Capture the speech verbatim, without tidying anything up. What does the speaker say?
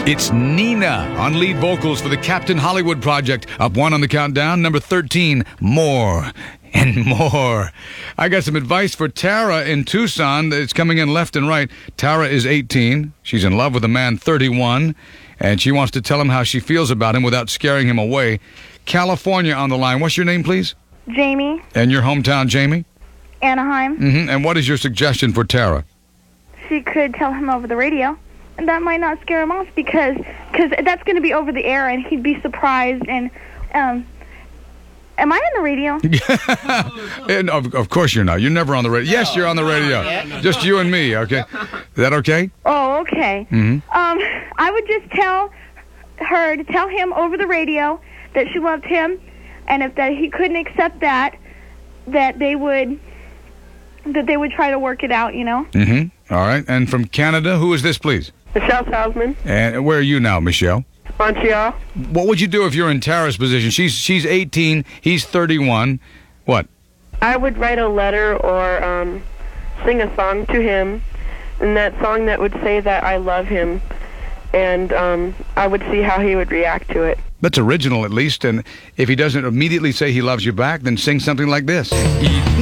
It's Nina on lead vocals for the Captain Hollywood Project. Up one on the countdown. Number thirteen, More and More. I got some advice for Tara in Tucson. It's coming in left and right. Tara is eighteen. She's in love with a man thirty-one, and she wants to tell him how she feels about him without scaring him away. California on the line. What's your name, please? Jamie. And your hometown, Jamie? Anaheim. Mm-hmm. And what is your suggestion for Tara? She could tell him over the radio. And that might not scare him off because cause that's going to be over the air, and he'd be surprised. And um, am I on the radio? and of, of course you're not. You're never on the radio. Yes, you're on the radio. Just you and me, okay? Is that okay? Oh, okay. Mm-hmm. Um, I would just tell her to tell him over the radio that she loved him, and if that he couldn't accept that, that they would that they would try to work it out, you know? Mm-hmm. All right. And from Canada, who is this, please? Michelle Salzman. And where are you now, Michelle? Montreal. What would you do if you're in Tara's position? She's she's eighteen, he's thirty-one. What? I would write a letter or um, sing a song to him, and that song that would say that I love him, and um, I would see how he would react to it. That's original, at least. And if he doesn't immediately say he loves you back, then sing something like this.